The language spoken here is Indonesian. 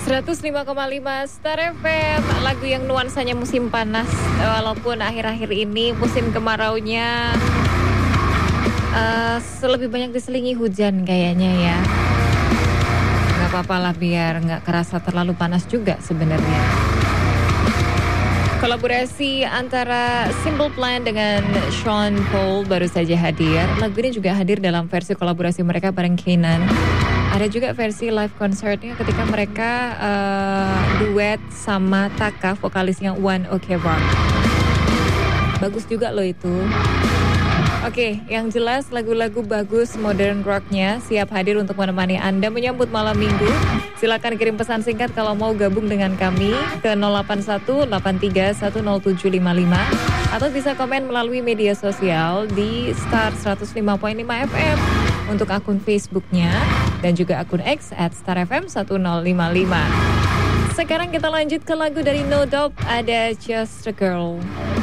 105,5 Star FM, lagu yang nuansanya musim panas. Walaupun akhir-akhir ini musim kemaraunya lebih banyak diselingi hujan kayaknya ya. Gak apa-apa lah biar gak kerasa terlalu panas juga sebenarnya. Kolaborasi antara Simple Plan dengan Sean Paul baru saja hadir. Lagu ini juga hadir dalam versi kolaborasi mereka bareng Kanan. Ada juga versi live concertnya ketika mereka duet sama Taka, vokalisnya One Ok Rock. Bagus juga loh itu. Oke, yang jelas lagu-lagu bagus modern rocknya siap hadir untuk menemani Anda menyambut malam minggu. Silakan kirim pesan singkat kalau mau gabung dengan kami ke 08183107755 atau bisa komen melalui media sosial di Star 105.5 FM untuk akun Facebooknya dan juga akun X @starfm1055. Sekarang kita lanjut ke lagu dari No Doubt, ada Just a Girl.